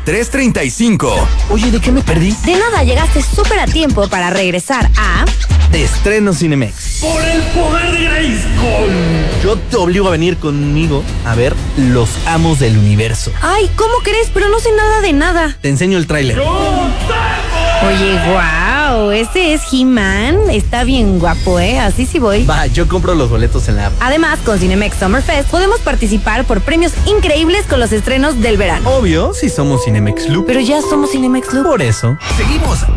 3:35. Oye, ¿de qué me perdí? De nada, llegaste súper a tiempo para regresar a... De estreno Cinemex. ¡Por el poder de Grayskull! Yo te obligo a venir conmigo a ver Los Amos del Universo. Ay, ¿cómo crees? Pero no sé nada de nada. Te enseño el tráiler. Oye, wow, ese es He-Man. Está bien guapo, ¿eh? Así sí voy. Va, yo compro los boletos en la app. Además, con Cinemex Summer Fest podemos participar por premios increíbles con los estrenos del verano. Obvio, si somos Cinemex Club. Pero ya somos Cinemex Club. Por eso. Seguimos